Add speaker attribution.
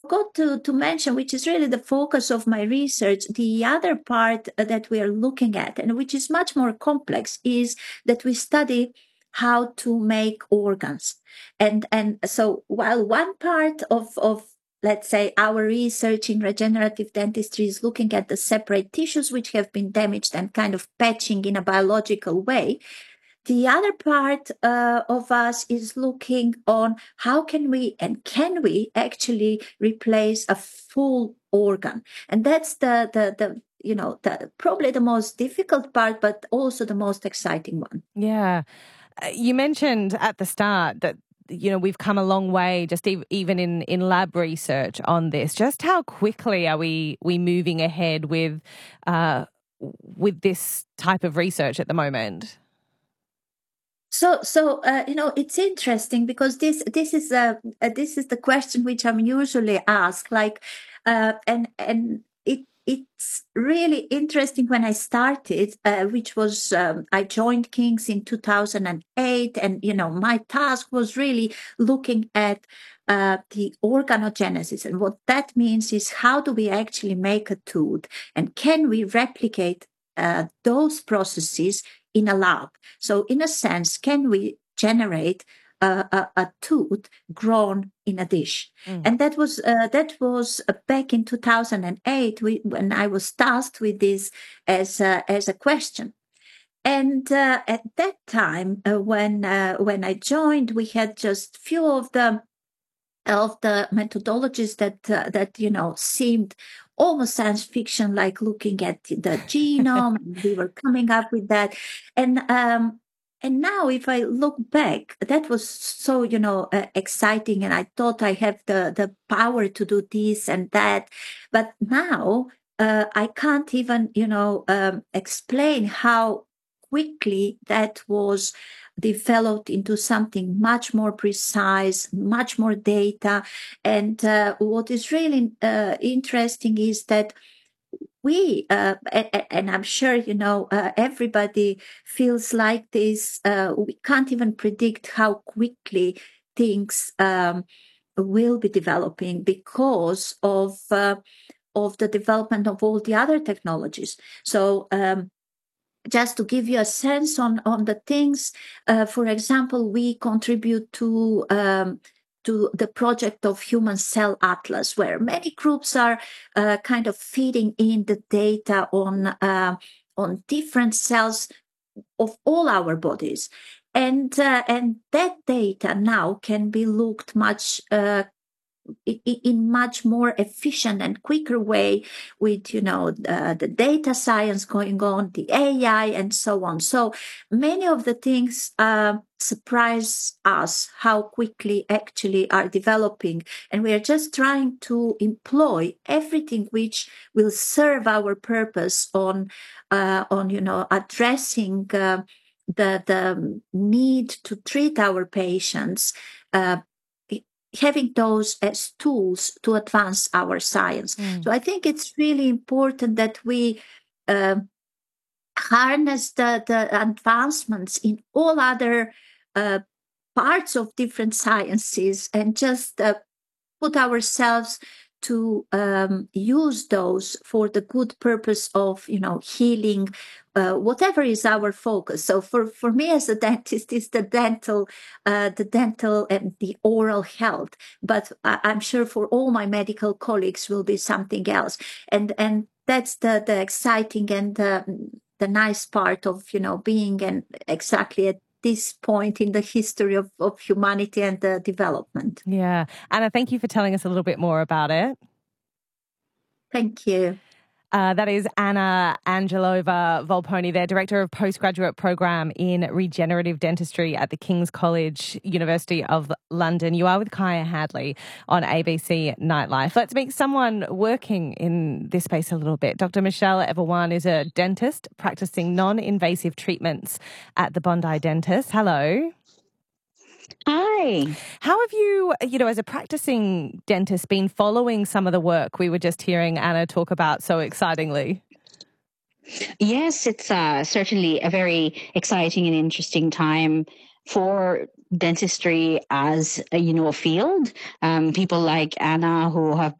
Speaker 1: forgot to mention, which is really the focus of my research, the other part that we are looking at, and which is much more complex, is that we study how to make organs. And so while one part of let's say our research in regenerative dentistry is looking at the separate tissues which have been damaged and kind of patching in a biological way, the other part of us is looking on how can we actually replace a full organ. And that's the probably the most difficult part, but also the most exciting one.
Speaker 2: Yeah. You mentioned at the start that we've come a long way just even in lab research on this. Just how quickly are we moving ahead with this type of research at the moment?
Speaker 1: So it's interesting because this is the question which I'm usually asked, like, and it's really interesting. When I started, which was I joined King's in 2008, and my task was really looking at the organogenesis, and what that means is how do we actually make a tooth, and can we replicate those processes in a lab? So in a sense, can we generate a tooth grown in a dish? And that was back in 2008 when I was tasked with this as a question. And at that time, when I joined, we had just few of the methodologies that seemed almost science fiction, like looking at the genome, and we were coming up with that. And now, if I look back, that was so exciting, and I thought I have the power to do this and that. But now I can't even explain how quickly that was developed into something much more precise, much more data. And what is really interesting is that we, and I'm sure, everybody feels like this, we can't even predict how quickly things will be developing because of the development of all the other technologies. So, just to give you a sense on the things, for example, we contribute to the project of Human Cell Atlas, where many groups are kind of feeding in the data on different cells of all our bodies, and that data now can be looked in much more efficient and quicker way with the data science going on, the AI, and so on. So many of the things surprise us how quickly actually are developing, and we are just trying to employ everything which will serve our purpose on addressing the need to treat our patients, having those as tools to advance our science. So I think it's really important that we harness the advancements in all other parts of different sciences, and just put ourselves to use those for the good purpose of healing, whatever is our focus. So for me as a dentist, it's the dental and the oral health, but I'm sure for all my medical colleagues will be something else, and that's the exciting and the nice part of being exactly at this point in the history of humanity and the development.
Speaker 2: Yeah. Anna, thank you for telling us a little bit more about it.
Speaker 1: Thank you.
Speaker 2: That is Anna Angelova Volponi, their Director of Postgraduate Program in Regenerative Dentistry at the King's College, University of London. You are with Kaya Hadley on ABC Nightlife. Let's meet someone working in this space a little bit. Dr. Michelle Evelwan is a dentist practicing non-invasive treatments at the Bondi Dentist. Hello.
Speaker 3: Hi.
Speaker 2: How have you, as a practicing dentist, been following some of the work we were just hearing Anna talk about so excitingly?
Speaker 3: Yes, it's certainly a very exciting and interesting time for dentistry as a field. People like Anna, who have